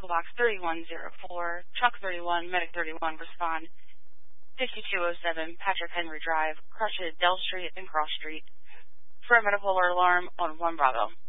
Box 3104, Truck 31, Medic 31, respond. 5207 Patrick Henry Drive, Crutched, Dell Street, and Cross Street. For a medical alert alarm on 1 Bravo.